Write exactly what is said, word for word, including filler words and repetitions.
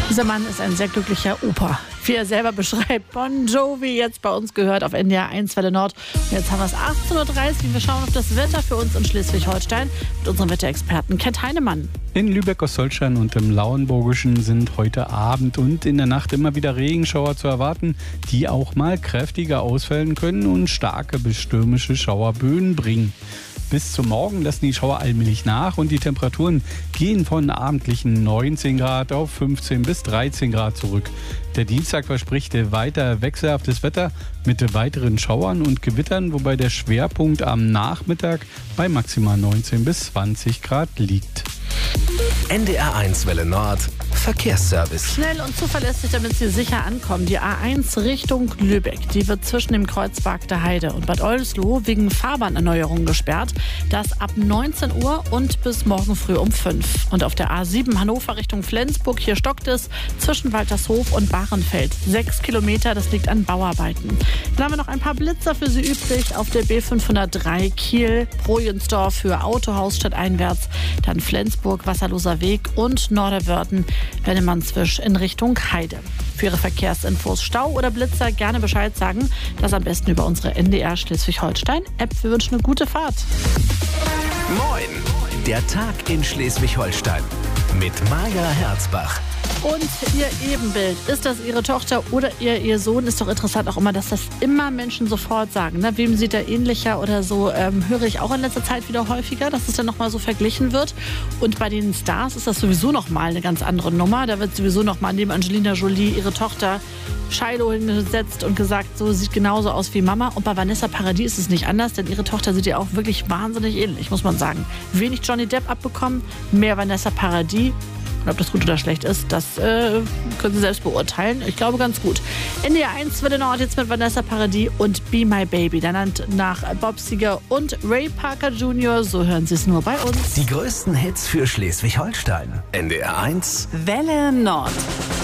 Dieser Mann ist ein sehr glücklicher Opa. Wie er selber beschreibt, Bon Jovi jetzt bei uns gehört auf N D R eins Welle Nord. Und jetzt haben wir es achtzehn Uhr dreißig. Wir schauen auf das Wetter für uns in Schleswig-Holstein mit unserem Wetterexperten Kent Heinemann. In Lübeck-Ostholstein und im Lauenburgischen sind heute Abend und in der Nacht immer wieder Regenschauer zu erwarten, die auch mal kräftiger ausfallen können und starke bis stürmische Schauerböen bringen. Bis zum Morgen lassen die Schauer allmählich nach und die Temperaturen gehen von abendlichen neunzehn Grad auf fünfzehn bis dreizehn Grad zurück. Der Dienstag verspricht weiter wechselhaftes Wetter mit weiteren Schauern und Gewittern, wobei der Schwerpunkt am Nachmittag bei maximal neunzehn bis zwanzig Grad liegt. N D R eins Welle Nord Verkehrsservice. Schnell und zuverlässig, damit Sie sicher ankommen. Die A eins Richtung Lübeck, die wird zwischen dem Kreuzberg der Heide und Bad Oldesloe wegen Fahrbahnerneuerung gesperrt. Das ab neunzehn Uhr und bis morgen früh um fünf. Und auf der A sieben Hannover Richtung Flensburg, hier stockt es zwischen Waltershof und Bahrenfeld. Sechs Kilometer, das liegt an Bauarbeiten. Dann haben wir noch ein paar Blitzer für Sie übrig auf der B fünfhundertdrei Kiel, Projensdorf für Autohaus stadteinwärts, dann Flensburg, Wasserloser Weg und Norderwörden, Wennemannswisch in Richtung Heide. Für Ihre Verkehrsinfos, Stau oder Blitzer gerne Bescheid sagen. Das am besten über unsere N D R Schleswig-Holstein-App. Wir wünschen eine gute Fahrt. Moin, der Tag in Schleswig-Holstein mit Maja Herzbach. Und ihr Ebenbild, ist das Ihre Tochter oder ihr, ihr Sohn? Ist doch interessant auch immer, dass das immer Menschen sofort sagen. Ne? Wem sieht er ähnlicher oder so, ähm, höre ich auch in letzter Zeit wieder häufiger, dass es dann nochmal so verglichen wird. Und bei den Stars ist das sowieso nochmal eine ganz andere Nummer. Da wird sowieso nochmal neben Angelina Jolie ihre Tochter Shiloh hingesetzt und gesagt, so sieht genauso aus wie Mama. Und bei Vanessa Paradis ist es nicht anders, denn ihre Tochter sieht ja auch wirklich wahnsinnig ähnlich, muss man sagen. Wenig Johnny Depp abbekommen, mehr Vanessa Paradis. Und ob das gut oder schlecht ist, das äh, können Sie selbst beurteilen. Ich glaube ganz gut. N D R eins Welle Nord jetzt mit Vanessa Paradis und Be My Baby. Danach nach Bob Seger und Ray Parker Junior So hören Sie es nur bei uns. Die größten Hits für Schleswig-Holstein. N D R eins Welle Nord.